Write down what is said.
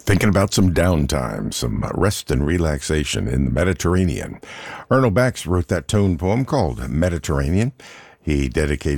Thinking about some downtime, some rest and relaxation in the Mediterranean. Arnold Bax wrote that tone poem called Mediterranean. He dedicated